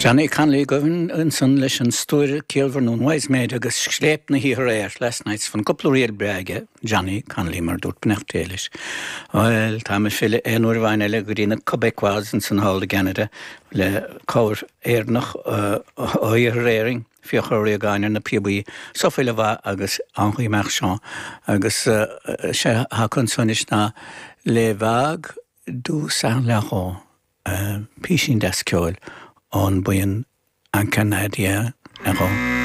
Johnny Conley govern yn son leis an stúr céalhar nó wise méid agus sléip na hí last nights fan couple réal brege Johnny Conley mar dúirt bnachtéilis. Well, tá me fille éonúir bhain eile go dtí na Québécois in san hall de Canada le cáir éarnach óir réing fiochóirí gáine na piabaí sofaile bha agus anchaí Marchand agus sé chun sonis na le bhag dú san leá písin desceil an buin an Canadia